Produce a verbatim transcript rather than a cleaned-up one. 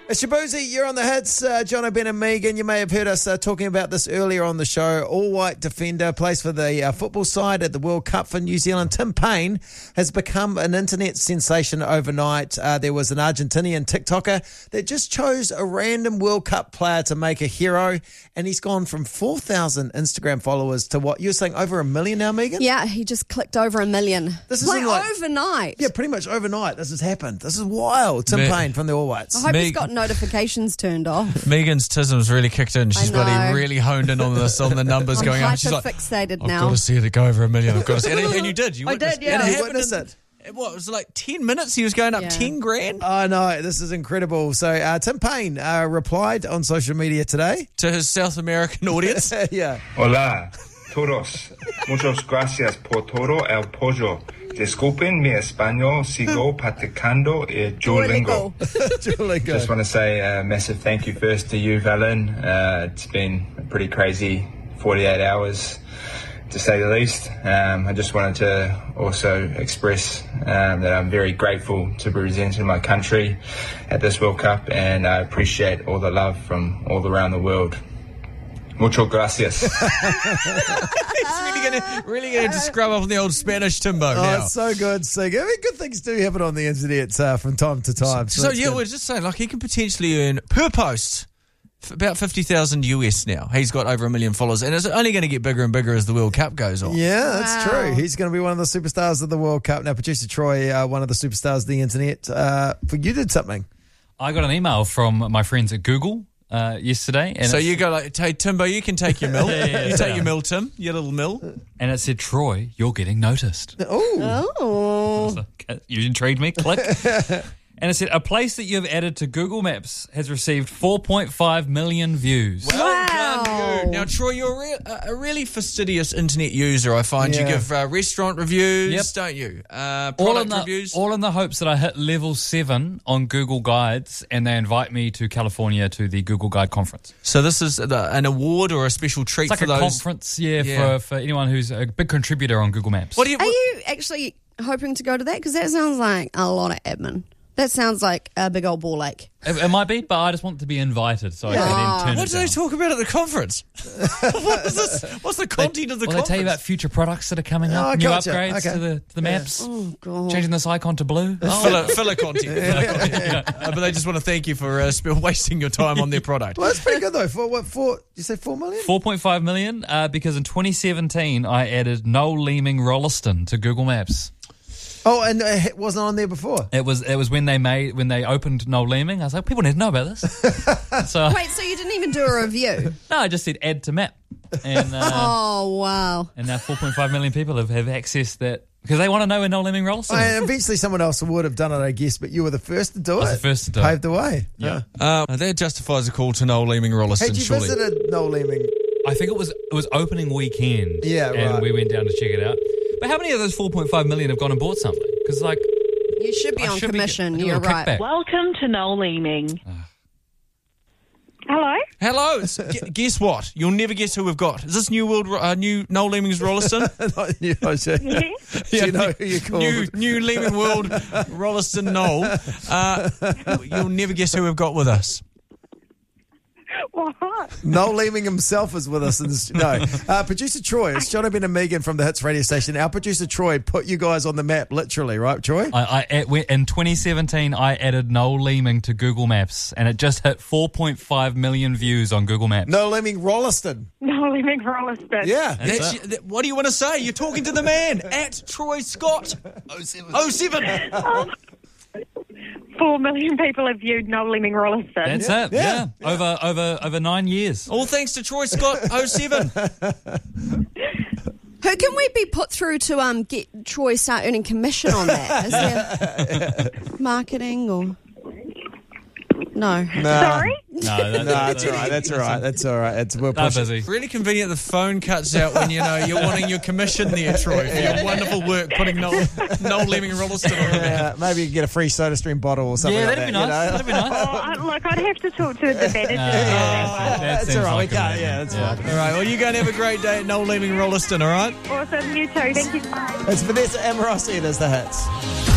It's Shabuzi, you're on the hits. Uh, Jono, Ben and Megan, you may have heard us uh, talking about this earlier on the show. All-white defender, plays for the uh, football side at the World Cup for New Zealand. Tim Payne has become an internet sensation overnight. Uh, there was an Argentinian TikToker that just chose a random World Cup player to make a hero, and he's gone from four thousand Instagram followers to what, you're saying over a million now, Megan? Yeah, he just clicked over a million. This is like, like overnight. Yeah, pretty much overnight this has happened. This is wild. Tim Me- Payne from the All-Whites. I hope Meg- he's got notifications turned off. Megan's tism's really kicked in. She's I know. bloody really honed in on this, on the numbers I'm going up. She's like, hyper-fixated I've now. got to see it go over a million. I've got to see it. And, and you did. You I witnessed did, yeah. And it You happened witnessed in- it. What, it was like ten minutes? He was going up Yeah. ten grand? I know, this is incredible. So uh, Tim Payne uh, replied on social media today. To his South American audience. yeah. Hola, todos. Muchas gracias por todo el pollo. Disculpen mi español, sigo practicando el Duolingo. Duolingo. Just want to say a massive thank you first to you, Valen. Uh, it's been a pretty crazy forty-eight hours, to say the least. Um, I just wanted to also express um, that I'm very grateful to be representing my country at this World Cup, and I appreciate all the love from all around the world. Muchas gracias. He's really going to really going to scrub off the old Spanish Timbo Oh, now. it's so good. So good. I mean, good things do happen on the internet uh, from time to time. So, So, that's yeah, good. we're just saying, like, he can potentially earn per post f- about fifty thousand U S now. He's got over a million followers, and it's only going to get bigger and bigger as the World Cup goes on. Yeah, that's Wow. true. He's going to be one of the superstars of the World Cup. Now, producer Troy, uh, one of the superstars of the internet, uh, you did something. I got an email from my friends at Google uh, yesterday. And So it- you go like, hey, Timbo, you can take your mill. Yeah, yeah, you yeah. take your mill, Tim, your little mill. and it said, Troy, you're getting noticed. Oh, Oh. So, okay, you intrigued me. Click. And it said, a place that you've added to Google Maps has received four point five million views. Wow. done you. Now, Troy, you're a, re- a really fastidious internet user, I find. Yeah. You give uh, restaurant reviews, Yep. don't you? Uh, All product in, the, reviews. all in the hopes that I hit level seven on Google Guides and they invite me to California to the Google Guide conference. So this is the, an award or a special treat It's like for a those. conference, yeah, Yeah. For, for anyone who's a big contributor on Google Maps. What do you? Are you actually hoping to go to that? Because that sounds like a lot of admin. That sounds like a big old ball ache. It, it might be, but I just want to be invited so I Yeah. can then turn What it do down. they talk about at the conference? what is this? What's the content of the well, conference? they tell you about future products that are coming Oh, up, new gotcha. upgrades Okay. to the to the maps, Oh, God. changing this icon to blue. filler, filler content. Filler content. Uh, but they just want to thank you for uh, sp- wasting your time on their product. well, that's pretty good though. For what? Four? You say four million? four point five million uh, because in twenty seventeen I added Noel Leeming Rolliston to Google Maps. Oh, and it wasn't on there before. It was it was when they made when they opened Noel Leeming. I was like, people need to know about this. so Wait, so you didn't even do a review? no, I just said add to map, and uh, Oh, wow. and now four point five million people have, have accessed that because they want to know where Noel Leeming Rolliston is. And eventually someone else would have done it, I guess, but you were the first to do it. was the first to do it. Paved the way. Yeah. Uh, that justifies a call to Noel Leeming Rolliston, Had you surely. visited Noel Leeming? I think it was it was opening weekend. Yeah, and right. we went down to check it out. But how many of those four point five million have gone and bought something? Because like You should be I on should be commission. getting a You're little right. kickback. Welcome to Noel Leeming. Hello? Hello. It's, gu- guess what? You'll never guess who we've got. Is this new world? Uh, new Noel Leeming's Rolliston? Not you, I see. Yes? Do you know who you called? New, new Leeming World Rolliston Noel. Uh, you'll never guess who we've got with us. What? Noel Leeming himself is with us in this. No, uh, producer Troy. It's John Ben and Megan from the Hits radio station. Our producer Troy put you guys on the map, literally, right, Troy? I, I at- we- in twenty seventeen I added Noel Leeming to Google Maps, and it just hit four point five million views on Google Maps. Noel Leeming Rolliston. Noel Leeming Rolliston. Yeah. That's, it. that- what do you want to say? You're talking to the man at Troy Scott. oh seven Four million people have viewed Noel Leeming Rolliston. That's Yeah, it. yeah, Yeah. Over over over nine years. All thanks to Troy Scott. oh seven Who can we be put through to um get Troy start earning commission on that? Is there marketing or no? Sorry? No, that, No, that's all right. That's all right. That's all right. It's we're They're pushing. busy. Really convenient the phone cuts out when you know you're wanting your commission there, Troy, for your wonderful work putting Noel, Noel Leeming Rolliston on the map. Uh, maybe you can get a free soda stream bottle or something Yeah, like that'd that. be you nice. know? That'd be nice. Oh, I, look, I'd have to talk to the manager. Uh, about that That's seems all right. like We a can't. plan. Yeah, that's fine. All right, well, you go and have a great day at Noel Leeming Rolliston, all right? that. Awesome, you too. Thank you. Bye. It's Vanessa Amorosi. It is the Hits.